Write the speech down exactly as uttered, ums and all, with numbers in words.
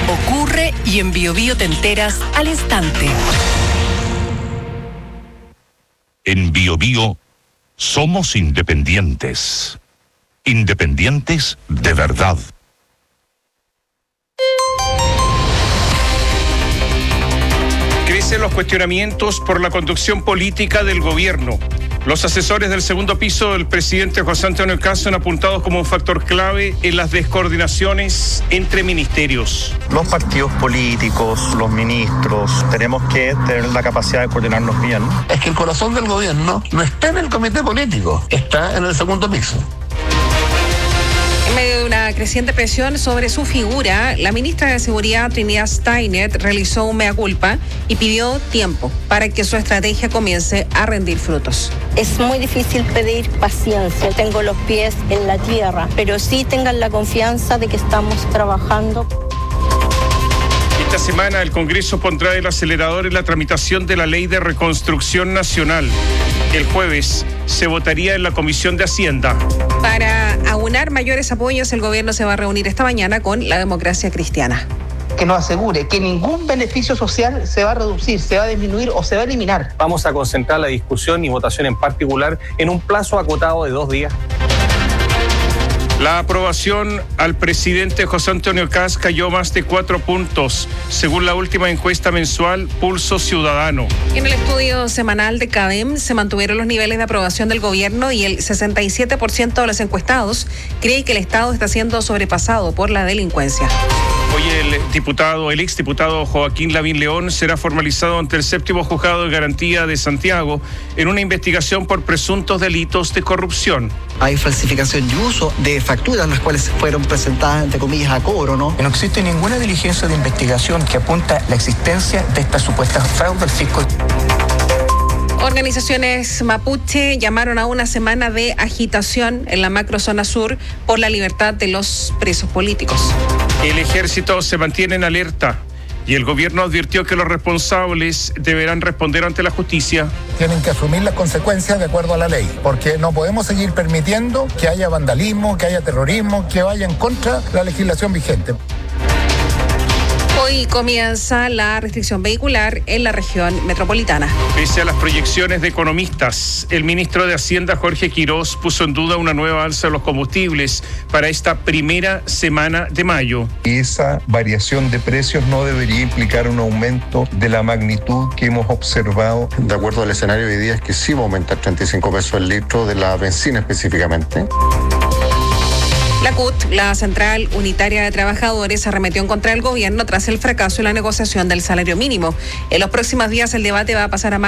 ocurre y en Biobío te enteras al instante. En Biobío somos independientes. Independientes de verdad. Crecen los cuestionamientos por la conducción política del gobierno. Los asesores del segundo piso del presidente José Antonio Kast son apuntados como un factor clave en las descoordinaciones entre ministerios. Los partidos políticos, los ministros, tenemos que tener la capacidad de coordinarnos bien. Es que el corazón del gobierno no está en el comité político, está en el segundo piso. En medio de una creciente presión sobre su figura, la ministra de Seguridad, Trinidad Steiner, realizó un mea culpa y pidió tiempo para que su estrategia comience a rendir frutos. Es muy difícil pedir paciencia, tengo los pies en la tierra, pero sí tengan la confianza de que estamos trabajando. Esta semana el Congreso pondrá el acelerador en la tramitación de la Ley de Reconstrucción Nacional. El jueves se votaría en la Comisión de Hacienda. Para aunar mayores apoyos, el gobierno se va a reunir esta mañana con la Democracia Cristiana. Que nos asegure que ningún beneficio social se va a reducir, se va a disminuir o se va a eliminar. Vamos a concentrar la discusión y votación en particular en un plazo acotado de dos días. La aprobación al presidente José Antonio Kast cayó más de cuatro puntos, según la última encuesta mensual Pulso Ciudadano. En el estudio semanal de CADEM se mantuvieron los niveles de aprobación del gobierno y el sesenta y siete por ciento de los encuestados cree que el Estado está siendo sobrepasado por la delincuencia. Hoy el diputado, el exdiputado Joaquín Lavín León será formalizado ante el séptimo juzgado de garantía de Santiago en una investigación por presuntos delitos de corrupción. Hay falsificación y uso de facturas, las cuales fueron presentadas, entre comillas, a cobro, ¿no? No existe ninguna diligencia de investigación que apunta a la existencia de estas supuestas fraudes del fisco. Organizaciones mapuche llamaron a una semana de agitación en la macrozona sur por la libertad de los presos políticos. El ejército se mantiene en alerta y el gobierno advirtió que los responsables deberán responder ante la justicia. Tienen que asumir las consecuencias de acuerdo a la ley, porque no podemos seguir permitiendo que haya vandalismo, que haya terrorismo, que vaya en contra de la legislación vigente. Hoy comienza la restricción vehicular en la región metropolitana. Pese a las proyecciones de economistas, el ministro de Hacienda, Jorge Quirós, puso en duda una nueva alza de los combustibles para esta primera semana de mayo. Esa variación de precios no debería implicar un aumento de la magnitud que hemos observado. De acuerdo al escenario de hoy día es que sí va a aumentar treinta y cinco pesos el litro de la benzina específicamente. La C U T, la Central Unitaria de Trabajadores, arremetió en contra del gobierno tras el fracaso en la negociación del salario mínimo. En los próximos días el debate va a pasar a